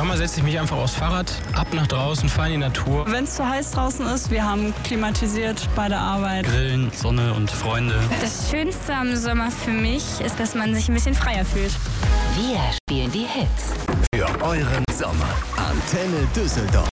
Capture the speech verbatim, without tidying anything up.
Sommer setze ich mich einfach aufs Fahrrad, ab nach draußen, fahre in die Natur. Wenn es zu heiß draußen ist, wir haben klimatisiert bei der Arbeit. Grillen, Sonne und Freunde. Das Schönste am Sommer für mich ist, dass man sich ein bisschen freier fühlt. Wir spielen die Hits. Für euren Sommer. Antenne Düsseldorf.